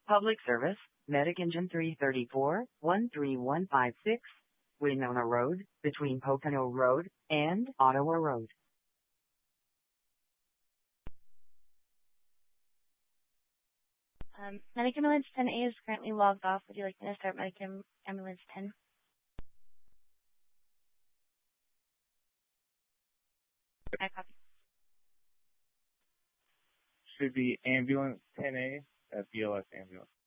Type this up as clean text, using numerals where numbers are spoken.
Public service, Medic Engine 334, 13156, Winona Road, between Pocono Road and Ottawa Road. Medic Ambulance 10A is currently logged off. Would you like me to start Medic Ambulance 10? I copy. Should be ambulance 10A, BLS ambulance.